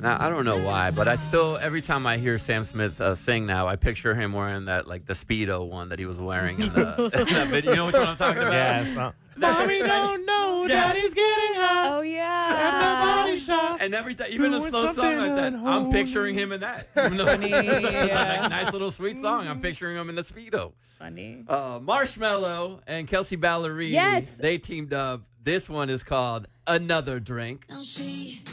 Now, I don't know why, but I still, every time I hear Sam Smith sing now, I picture him wearing that, like, the Speedo one that he was wearing in, in that video. You know which one I'm talking about? Yeah, it's not. Mommy don't know Daddy's getting hot. Oh, At the yeah. body shop. And every time, even a Doing slow song something like that, I'm unholy. picturing him in that. Even though Funny, it's yeah. like, nice little sweet song, I'm picturing him in the Speedo. Funny. Marshmello and Kelsey Ballerini, Yes. they teamed up. This one is called Another Drink. Now she